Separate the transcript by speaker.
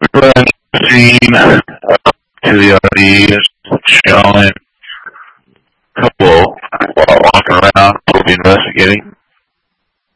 Speaker 1: Run scene to the RVs, showing a couple while walking around, we'll be investigating.